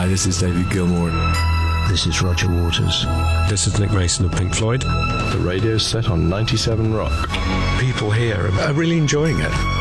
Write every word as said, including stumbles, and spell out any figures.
Hi, this is David Gilmour. This is Roger Waters. This is Nick Mason of Pink Floyd. The radio's set on ninety-seven Rock. People here are really enjoying it.